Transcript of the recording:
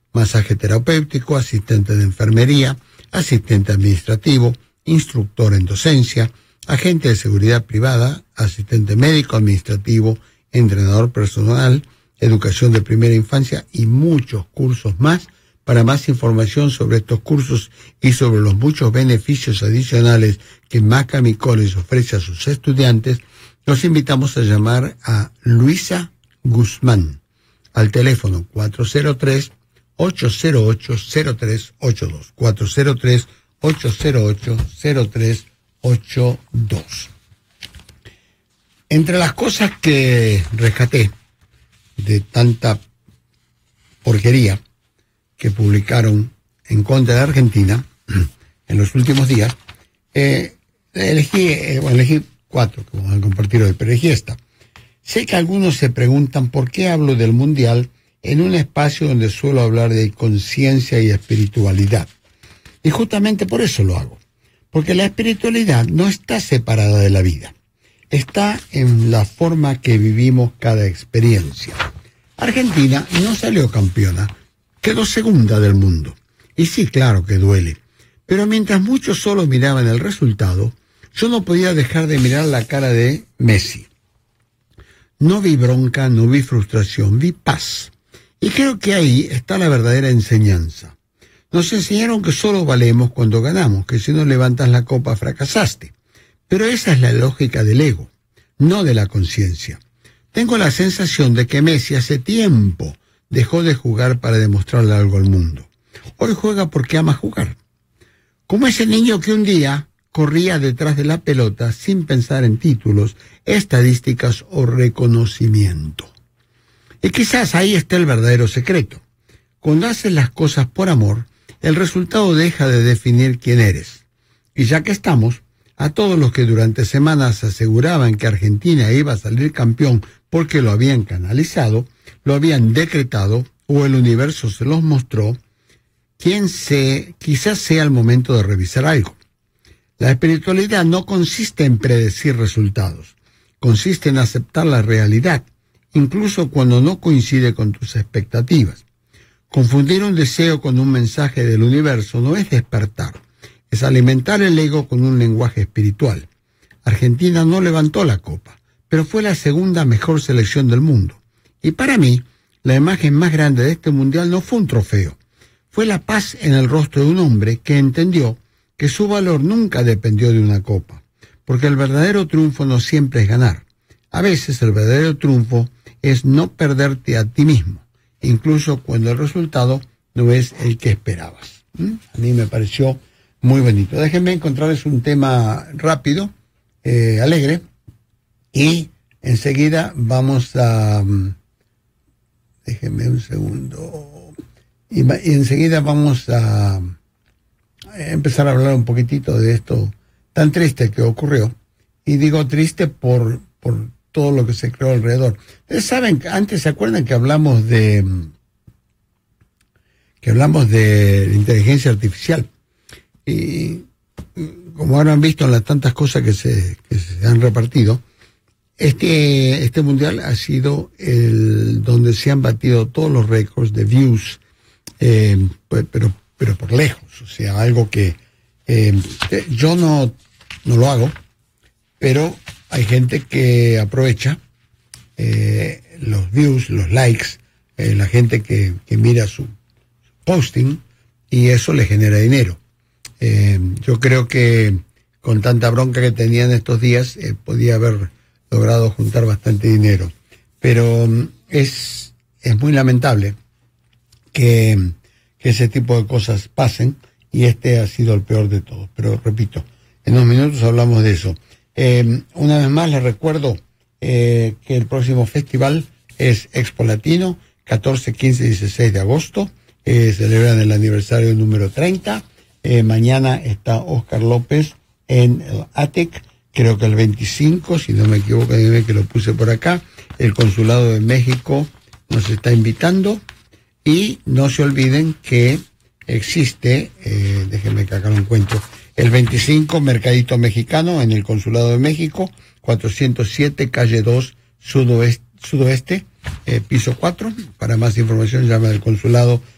masaje terapéutico, asistente de enfermería, asistente administrativo, instructor en docencia, agente de seguridad privada, asistente médico, administrativo, entrenador personal, educación de primera infancia y muchos cursos más. Para más información sobre estos cursos y sobre los muchos beneficios adicionales que Maccabi College ofrece a sus estudiantes, los invitamos a llamar a Luisa Guzmán al teléfono 403-808-0382, 403-808-0382. Entre las cosas que rescaté de tanta porquería que publicaron en contra de Argentina en los últimos días, elegí 4 que vamos a compartir hoy, pero elegí esta. Sé que algunos se preguntan por qué hablo del Mundial en un espacio donde suelo hablar de conciencia y espiritualidad. Y justamente por eso lo hago. Porque la espiritualidad no está separada de la vida. Está en la forma que vivimos cada experiencia. Argentina no salió campeona, quedó segunda del mundo. Y sí, claro que duele. Pero mientras muchos solo miraban el resultado, yo no podía dejar de mirar la cara de Messi. No vi bronca, no vi frustración, vi paz. Y creo que ahí está la verdadera enseñanza. Nos enseñaron que solo valemos cuando ganamos, que si no levantas la copa fracasaste. Pero esa es la lógica del ego, no de la conciencia. Tengo la sensación de que Messi hace tiempo dejó de jugar para demostrarle algo al mundo. Hoy juega porque ama jugar. Como ese niño que un día corría detrás de la pelota sin pensar en títulos, estadísticas o reconocimiento. Y quizás ahí está el verdadero secreto. Cuando haces las cosas por amor, el resultado deja de definir quién eres. Y ya que estamos, a todos los que durante semanas aseguraban que Argentina iba a salir campeón porque lo habían canalizado, lo habían decretado o el universo se los mostró, quizás sea el momento de revisar algo. La espiritualidad no consiste en predecir resultados, consiste en aceptar la realidad, incluso cuando no coincide con tus expectativas. Confundir un deseo con un mensaje del universo no es despertar, es alimentar el ego con un lenguaje espiritual. Argentina no levantó la copa, pero fue la segunda mejor selección del mundo. Y para mí, la imagen más grande de este mundial no fue un trofeo, fue la paz en el rostro de un hombre que entendió que su valor nunca dependió de una copa, porque el verdadero triunfo no siempre es ganar. A veces el verdadero triunfo es no perderte a ti mismo, incluso cuando el resultado no es el que esperabas. A mí me pareció muy bonito. Déjenme encontrarles un tema rápido, alegre, y enseguida vamos a... déjenme un segundo. Y enseguida vamos a empezar a hablar un poquitito de esto tan triste que ocurrió. Y digo triste por todo lo que se creó alrededor. Ustedes saben, antes se acuerdan que hablamos de inteligencia artificial. Y como ahora han visto en las tantas cosas que se han repartido, este mundial ha sido el donde se han batido todos los récords de views, pero por lejos. O sea, algo que yo no lo hago, pero hay gente que aprovecha los views, los likes, la gente que mira su posting, y eso le genera dinero. Yo creo que con tanta bronca que tenían estos días, podía haber logrado juntar bastante dinero. Pero es muy lamentable que ese tipo de cosas pasen, y este ha sido el peor de todos. Pero repito, en unos minutos hablamos de eso. Una vez más les recuerdo que el próximo festival es Expo Latino, 14, 15 y 16 de agosto. Celebran el aniversario número 30. Mañana está Oscar López en el ATEC, creo que el 25, si no me equivoco, dime que lo puse por acá. El Consulado de México nos está invitando, y no se olviden que existe, déjenme que acá lo encuentro, el 25 Mercadito Mexicano en el Consulado de México, 407 calle 2 sudoeste, piso 4. Para más información llama al Consulado